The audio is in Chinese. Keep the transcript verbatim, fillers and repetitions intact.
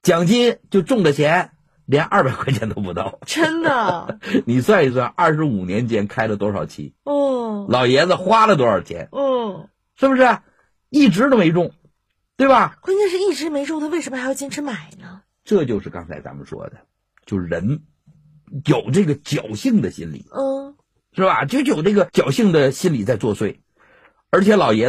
奖金就中的钱连二百块钱都不到。 真的？ 你算一算，二十五年间开了多少期？ 哦， 老爷子花了多少钱？ 嗯， 是不是？一直都没中，对吧？ 关键是一直没中，他为什么还要坚持买呢？ 这就是刚才咱们说的，就是人有这个侥幸的心理， 嗯， 是吧？就有这个侥幸的心理在作祟，而且老爷子